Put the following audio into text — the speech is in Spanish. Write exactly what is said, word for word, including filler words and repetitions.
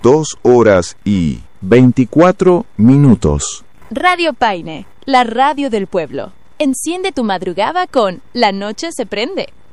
dos horas y veinticuatro minutos. Radio Paine, la radio del pueblo. Enciende tu madrugada con La Noche se prende.